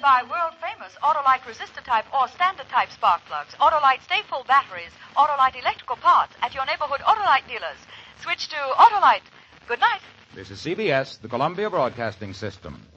buy world-famous Autolite resistor-type or standard-type spark plugs, Autolite stay-full batteries, Autolite electrical parts at your neighborhood Autolite dealers. Switch to Autolite. Good night. This is CBS, the Columbia Broadcasting System.